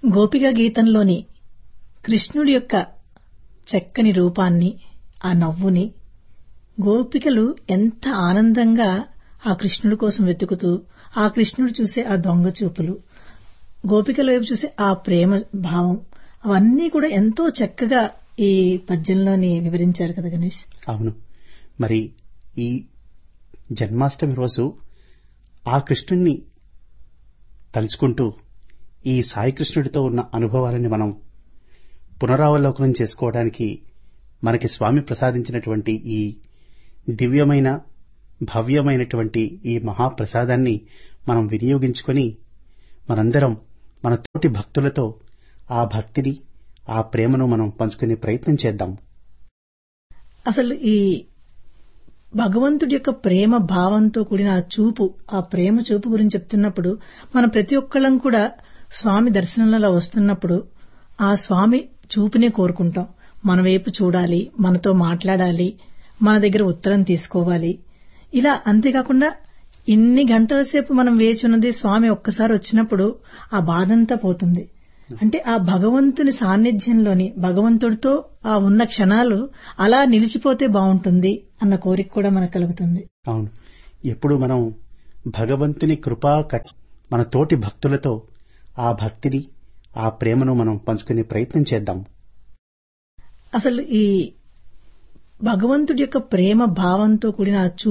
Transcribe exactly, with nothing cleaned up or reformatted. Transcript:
గోపిక గీతంలోని కృష్ణుడి యొక్క చక్కని రూపాన్ని, ఆ నవ్వుని గోపికలు ఎంత ఆనందంగా ఆ కృష్ణుడి కోసం వెతుకుతూ, ఆ కృష్ణుడు చూసే ఆ దొంగ చూపులు, గోపికల వైపు చూసే ఆ ప్రేమ భావం, అవన్నీ కూడా ఎంతో చక్కగా ఈ పద్యంలోని వివరించారు కదా గణేష్. అవును. మరి ఈ జన్మాష్టమి రోజు ఆ కృష్ణుణ్ణి తలుచుకుంటూ ఈ సాయి కృష్ణుడితో ఉన్న అనుభవాలని మనం పునరావలోకనం చేసుకోవడానికి మనకి స్వామి ప్రసాదించినటువంటి ఈ దివ్యమైన భవ్యమైనటువంటి ఈ మహాప్రసాదాన్ని మనం వినియోగించుకొని మనందరం మన తోటి భక్తులతో ఆ భక్తిని, ఆ ప్రేమను మనం పంచుకునే ప్రయత్నం చేద్దాం. అసలు ఈ భగవంతుడి యొక్క ప్రేమ భావంతో కూడిన ఆ చూపు, ఆ ప్రేమ చూపు గురించి చెప్తున్నప్పుడు మనం ప్రతి ఒక్కళ్ళం కూడా స్వామి దర్శనంలో వస్తున్నప్పుడు ఆ స్వామి చూపునే కోరుకుంటాం. మన వైపు చూడాలి, మనతో మాట్లాడాలి, మన దగ్గర ఉత్తరం తీసుకోవాలి. ఇలా అంతేకాకుండా ఇన్ని గంటల సేపు మనం వేచి ఉన్నది స్వామి ఒక్కసారి వచ్చినప్పుడు ఆ బాధంతా పోతుంది. అంటే ఆ భగవంతుని సాన్నిధ్యంలోని భగవంతుడితో ఆ ఉన్న క్షణాలు అలా నిలిచిపోతే బాగుంటుంది అన్న కోరిక కూడా మనకు కలుగుతుంది. అవును. ఎప్పుడు మనం భగవంతుని కృపా కట్ మన తోటి భక్తులతో ఆ భక్తిని, ఆ ప్రేమను మనం పంచుకునే ప్రయత్నం చేద్దాం. అసలు ఈ భగవంతుడి యొక్క ప్రేమ భావంతో కూడిన ఆ